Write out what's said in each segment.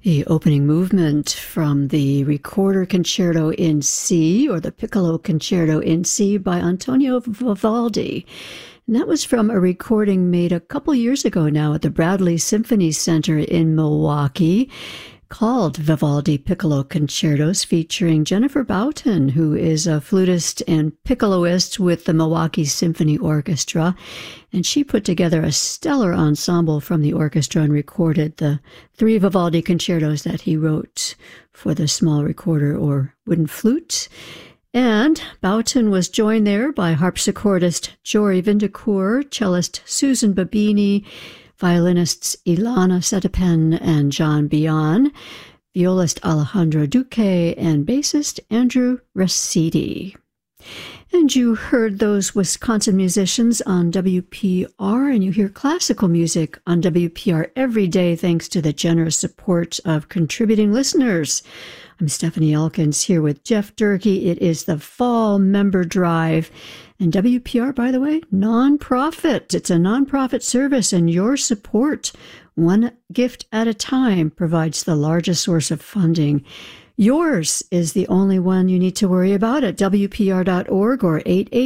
The opening movement from the Recorder Concerto in C, or the Piccolo Concerto in C by Antonio Vivaldi. And that was from a recording made a couple years ago now at the Bradley Symphony Center in Milwaukee, called Vivaldi Piccolo Concertos, featuring Jennifer Boughton, who is a flutist and piccoloist with the Milwaukee Symphony Orchestra. And she put together a stellar ensemble from the orchestra and recorded the 3 Vivaldi concertos that he wrote for the small recorder or wooden flute. And Boughton was joined there by harpsichordist Jory Vindicourt, cellist Susan Babini, violinists Ilana Setepen and John Bion, violist Alejandro Duque, and bassist Andrew Raciti. And you heard those Wisconsin musicians on WPR, and you hear classical music on WPR every day thanks to the generous support of contributing listeners. I'm Stephanie Elkins here with Jeff Durkee. It is the Fall Member Drive. And WPR, by the way, nonprofit. It's a nonprofit service, and your support, one gift at a time, provides the largest source of funding. Yours is the only one you need to worry about at WPR.org or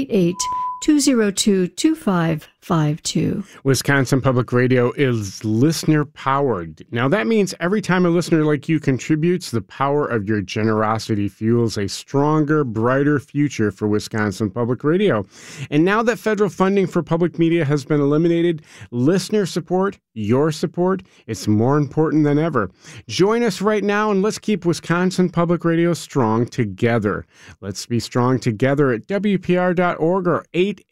888-202-2552. Wisconsin Public Radio is listener-powered. Now, that means every time a listener like you contributes, the power of your generosity fuels a stronger, brighter future for Wisconsin Public Radio. And now that federal funding for public media has been eliminated, listener support, your support, it's more important than ever. Join us right now and let's keep Wisconsin Public Radio strong together. Let's be strong together at WPR.org or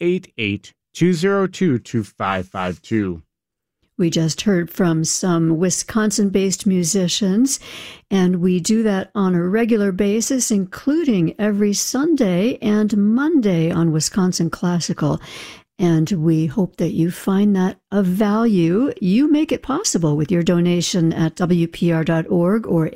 888-202-2552. We just heard from some Wisconsin-based musicians, and we do that on a regular basis, including every Sunday and Monday on Wisconsin Classical. And we hope that you find that of value. You make it possible with your donation at WPR.org or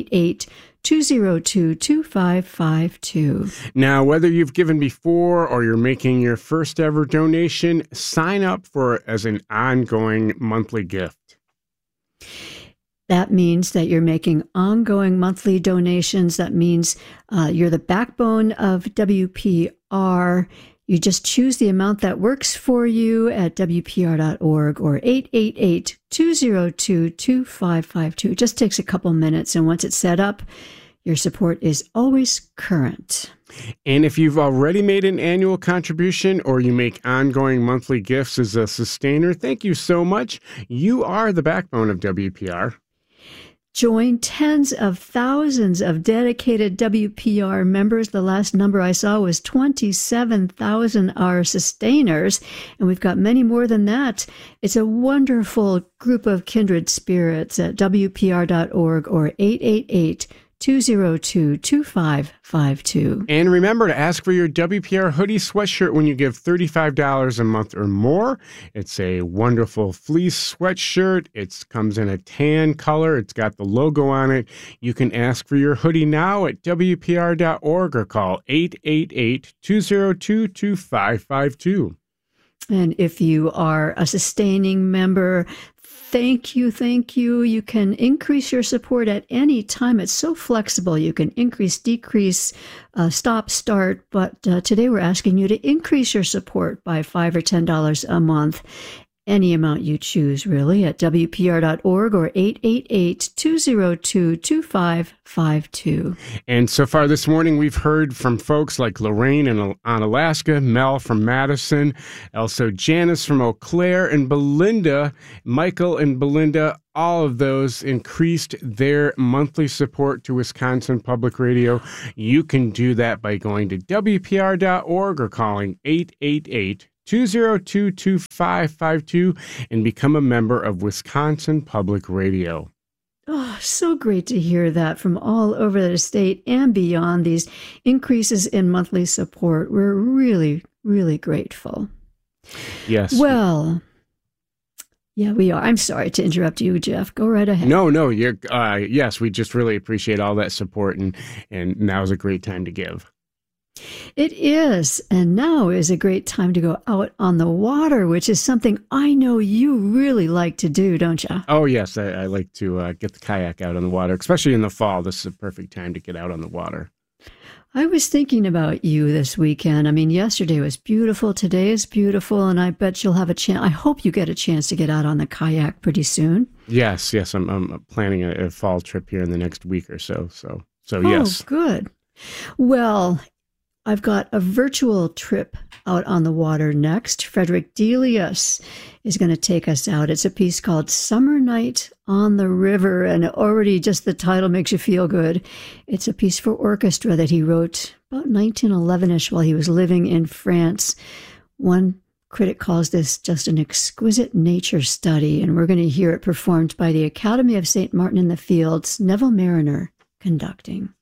888-202-2552. Now, whether you've given before or you're making your first ever donation, sign up for it as an ongoing monthly gift. That means that you're making ongoing monthly donations. That means you're the backbone of WPR. You just choose the amount that works for you at WPR.org or 888-202-2552. It just takes a couple minutes, and once it's set up, your support is always current. And if you've already made an annual contribution or you make ongoing monthly gifts as a sustainer, thank you so much. You are the backbone of WPR. Join tens of thousands of dedicated WPR members. The last number I saw was 27,000 are sustainers, and we've got many more than that. It's a wonderful group of kindred spirits at WPR.org or 888-202-2552. And remember to ask for your WPR hoodie sweatshirt when you give $35 a month or more. It's a wonderful fleece sweatshirt. It comes in a tan color. It's got the logo on it. You can ask for your hoodie now at WPR.org or call 888-202-2552. And if you are a sustaining member, thank you. You can increase your support at any time. It's so flexible. You can increase, decrease, stop, start. But today we're asking you to increase your support by $5 or $10 a month. Any amount you choose, really, at WPR.org or 888-202-2552. And so far this morning, we've heard from folks like Lorraine on Alaska, Mel from Madison, also Janice from Eau Claire, and Belinda, Michael and Belinda. All of those increased their monthly support to Wisconsin Public Radio. You can do that by going to WPR.org or calling 888-202-2552 and become a member of Wisconsin Public Radio. Oh, so great to hear that from all over the state and beyond, these increases in monthly support. We're really, really grateful. Yes. Well, yeah, we are. I'm sorry to interrupt you, Jeff. Go right ahead. No, you're, yes, we just really appreciate all that support, and now's a great time to give. It is, and now is a great time to go out on the water, which is something I know you really like to do, don't you? Oh, yes, I like to get the kayak out on the water, especially in the fall. This is a perfect time to get out on the water. I was thinking about you this weekend. I mean, yesterday was beautiful, today is beautiful, and I bet you'll have a chance. I hope you get a chance to get out on the kayak pretty soon. Yes, I'm planning a fall trip here in the next week or so. So Oh, yes. good. Well, I've got a virtual trip out on the water next. Frederick Delius is going to take us out. It's a piece called Summer Night on the River, and already just the title makes you feel good. It's a piece for orchestra that he wrote about 1911-ish while he was living in France. One critic calls this just an exquisite nature study, and we're going to hear it performed by the Academy of St. Martin in the Fields, Neville Marriner conducting.